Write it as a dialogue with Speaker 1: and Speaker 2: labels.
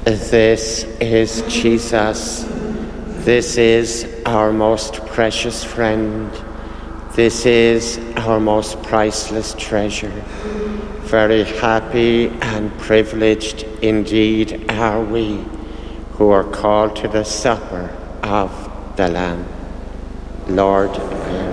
Speaker 1: This is Jesus. This is our most precious friend. This is our most priceless treasure. Very happy and privileged indeed are we who are called to the supper of the Lamb. Lord,